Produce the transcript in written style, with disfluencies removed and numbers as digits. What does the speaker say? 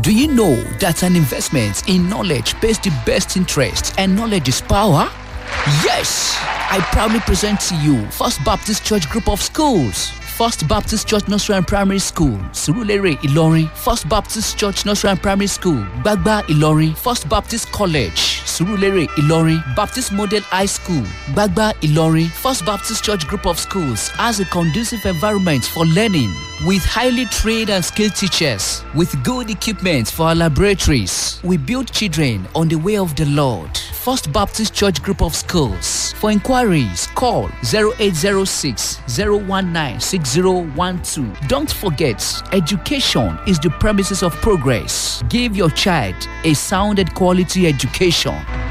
Do you know that an investment in knowledge pays the best interest and knowledge is power? Yes, I proudly present to you First Baptist Church Group of Schools. First Baptist Church Nursery and Primary School, Surulere, Ilorin. First Baptist Church Nursery and Primary School, Gbagba, Ilorin. First Baptist College, Surulere, Ilorin. Baptist Model High School, Gbagba, Ilorin. First Baptist Church Group of Schools has a conducive environment for learning with highly trained and skilled teachers with good equipment for our laboratories. We build children on the way of the Lord. First Baptist Church Group of Schools. For inquiries, call 0806 019 6012. Don't forget, education is the premises of progress. Give your child a sound and quality education.